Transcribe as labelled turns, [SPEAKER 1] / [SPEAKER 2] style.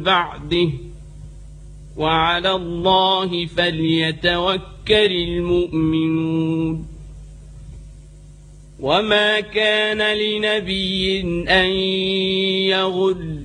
[SPEAKER 1] بعده وعلى الله فليتوكل المؤمنون وما كان لنبي أن يغل